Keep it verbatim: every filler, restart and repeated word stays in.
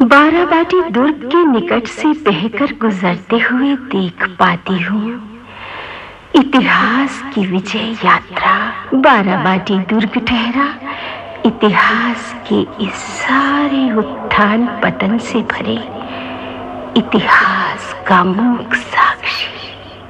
बाराबाटी दुर्ग के निकट से बहकर गुजरते हुए देख पाती हूँ इतिहास की विजय यात्रा। बाराबाटी दुर्ग ठहरा इतिहास के इस सारे उत्थान पतन से भरे इतिहास का मूक साक्षी।